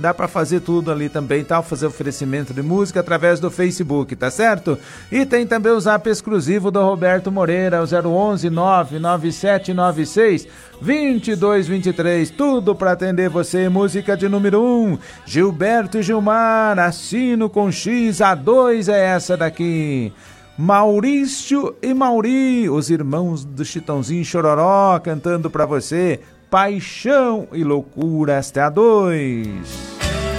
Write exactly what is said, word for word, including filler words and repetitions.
dá para fazer tudo ali também, tá? Fazer oferecimento de música através do Facebook, tá certo? E tem também o zap exclusivo do Roberto Moreira, o zero onze nove nove sete nove seis dois dois dois três, tudo para atender você. Música de número um, Gilberto e Gilmar, assino com X, a dois é essa daqui. Maurício e Mauri, os irmãos do Chitãozinho Chororó, cantando para você, Paixão e Loucura, esta é a dois.